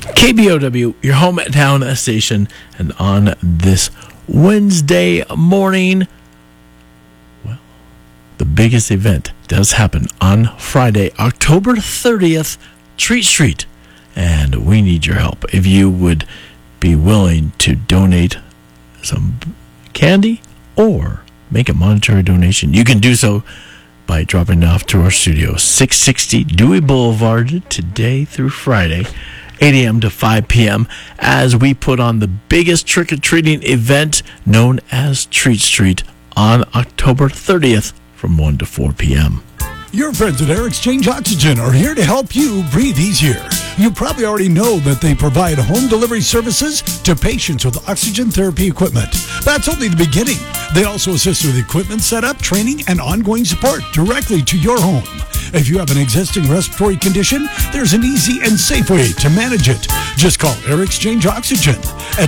KBOW, your hometown station, and on this Wednesday morning, well, the biggest event does happen on Friday, October 30th, Treat Street, and we need your help. If you would be willing to donate some candy or make a monetary donation, you can do so by dropping off to our studio, 660 Dewey Boulevard, today through Friday, 8 a.m. to 5 p.m., as we put on the biggest trick-or-treating event known as Treat Street on October 30th from 1 to 4 p.m. Your friends at Air Exchange Oxygen are here to help you breathe easier. You probably already know that they provide home delivery services to patients with oxygen therapy equipment. That's only the beginning. They also assist with equipment setup, training, and ongoing support directly to your home. If you have an existing respiratory condition, there's an easy and safe way to manage it. Just call Air Exchange Oxygen at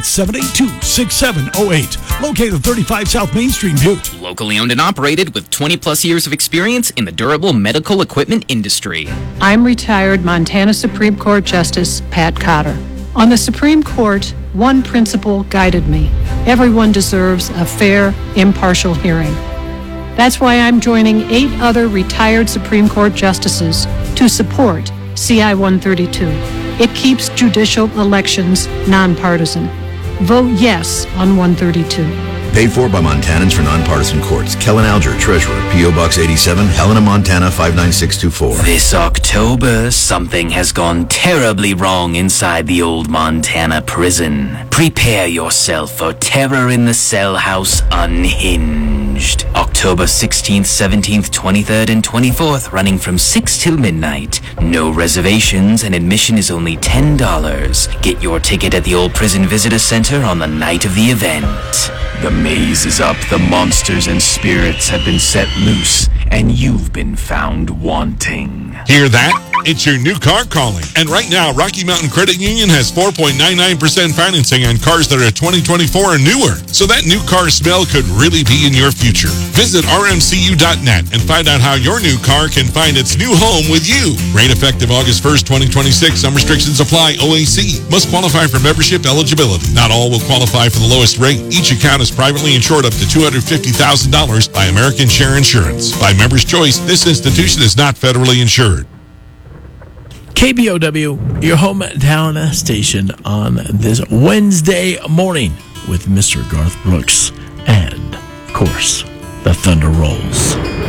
782-6708, located 35 South Main Street, Butte. Locally owned and operated with 20-plus years of experience in the durable medical equipment industry. I'm retired Montana Supreme Court Justice Pat Cotter. On the Supreme Court, one principle guided me. Everyone deserves a fair, impartial hearing. That's why I'm joining 8 other retired Supreme Court justices to support CI 132. It keeps judicial elections nonpartisan. Vote yes on 132. Paid for by Montanans for Nonpartisan Courts. Kellen Alger, Treasurer, P.O. Box 87, Helena, Montana 59624. This October, something has gone terribly wrong inside the old Montana prison. Prepare yourself for Terror in the Cell House Unhinged. October 16th, 17th, 23rd, and 24th, running from 6 till midnight. No reservations, and admission is only $10. Get your ticket at the Old Prison Visitor Center on the night of the event. The maze is up, the monsters and spirits have been set loose, and you've been found wanting. Hear that? It's your new car calling. And right now, Rocky Mountain Credit Union has 4.99% financing on cars that are 2024 or newer. So that new car smell could really be in your future. Visit rmcu.net and find out how your new car can find its new home with you. Rate effective August 1st, 2026. Some restrictions apply. OAC. Must qualify for membership eligibility. Not all will qualify for the lowest rate. Each account is privately insured up to $250,000 by American Share Insurance. By Member's Choice, this institution is not federally insured. KBOW, your hometown station on this Wednesday morning with Mr. Garth Brooks and, of course, the Thunder Rolls.